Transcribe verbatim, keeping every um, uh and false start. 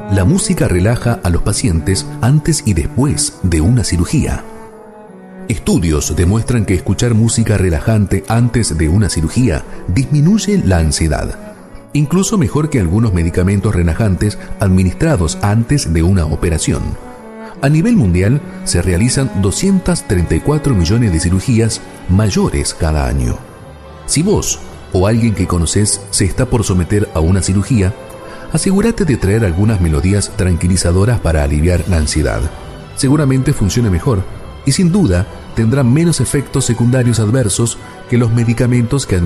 La música relaja a los pacientes antes y después de una cirugía. Estudios demuestran que escuchar música relajante antes de una cirugía disminuye la ansiedad, incluso mejor que algunos medicamentos relajantes administrados antes de una operación. A nivel mundial se realizan doscientos treinta y cuatro millones de cirugías mayores cada año. Si vos o alguien que conoces se está por someter a una cirugía, asegúrate de traer algunas melodías tranquilizadoras para aliviar la ansiedad. Seguramente funcione mejor y sin duda tendrá menos efectos secundarios adversos que los medicamentos que